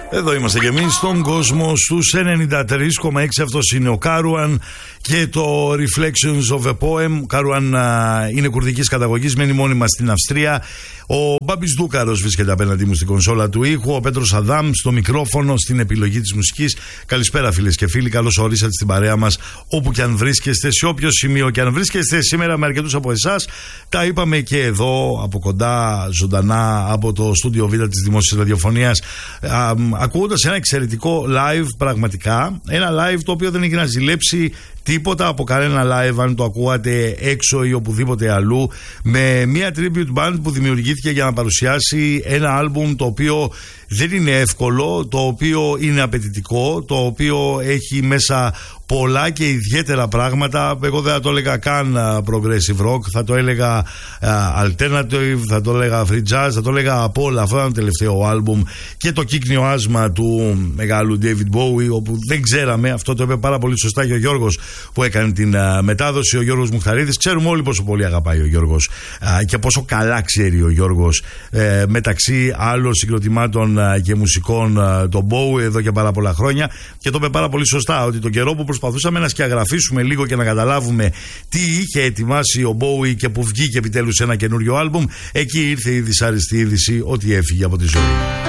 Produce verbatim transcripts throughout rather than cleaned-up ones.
Εδώ είμαστε και εμείς στον κόσμο στους ενενήντα τρία κόμμα έξι. Αυτός είναι ο Κάρουαν και το Reflections of a Poem. Κάρουαν είναι κουρδικής καταγωγής, μένει μόνιμα στην Αυστρία. Ο Μπάμπης Δούκαρος βρίσκεται απέναντί μου στην κονσόλα του ήχου. Ο Πέτρος Αδάμ στο μικρόφωνο, στην επιλογή της μουσικής. Καλησπέρα φίλες και φίλοι, καλώς ορίσατε στην παρέα μας όπου και αν βρίσκεστε, σε όποιο σημείο και αν βρίσκεστε. Σήμερα με αρκετούς από εσάς τα είπαμε και εδώ από κοντά, ζωντανά από το στούντιο Β της Δημόσιας Ραδιοφωνίας, ακούγοντας ένα εξαιρετικό live, πραγματικά. Ένα live το οποίο δεν έχει να ζηλέψει τίποτα από κανένα live, αν το ακούγατε έξω ή οπουδήποτε αλλού, με μια tribute band που δημιουργήθηκε για να παρουσιάσει ένα άλμπουμ το οποίο δεν είναι εύκολο, το οποίο είναι απαιτητικό, το οποίο έχει μέσα πολλά και ιδιαίτερα πράγματα. Εγώ δεν θα το έλεγα καν progressive rock, θα το έλεγα alternative, θα το έλεγα free jazz, θα το έλεγα από όλα. Αυτό ήταν το τελευταίο άλμπουμ και το κύκνιο άσμα του μεγάλου David Bowie, όπου δεν ξέραμε, αυτό το είπε πάρα πολύ σωστά και ο Γιώργος που έκανε την μετάδοση, ο Γιώργος Μουχταρίδης. Ξέρουμε όλοι πόσο πολύ αγαπάει ο Γιώργος και πόσο καλά ξέρει ο Γιώργος ε, μεταξύ άλλων συγκροτημάτων και μουσικών τον Bowie εδώ και πάρα πολλά χρόνια, και το είπε πάρα πολύ σωστά ότι τον καιρό που προσπαθούσαμε να σκιαγραφίσουμε λίγο και να καταλάβουμε τι είχε ετοιμάσει ο Bowie και που βγήκε επιτέλους ένα καινούριο άλμπουμ, εκεί ήρθε η δυσάρεστη είδηση ότι έφυγε από τη ζωή.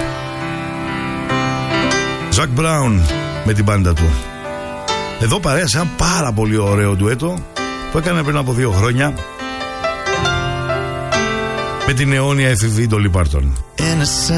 Ζακ Μπράουν με την μπάντα του. Εδώ παρέασε ένα πάρα πολύ ωραίο ντουέτο που έκανε πριν από δύο χρόνια με την αιώνια εφηβή Ντόλι Πάρτον.